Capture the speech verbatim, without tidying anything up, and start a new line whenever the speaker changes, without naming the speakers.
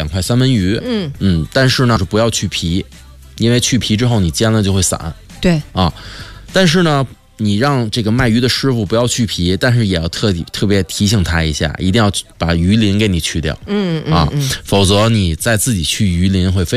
块三文鱼，
嗯
嗯，但是呢不要去皮，因为去皮之后你煎了就会散。
对
啊，但是呢你让这个卖鱼的师傅不要去皮，但是也要特地特别提醒他一下，一定要把鱼鳞给你去掉，
嗯嗯
啊，
嗯
否则你再自己去鱼鳞会非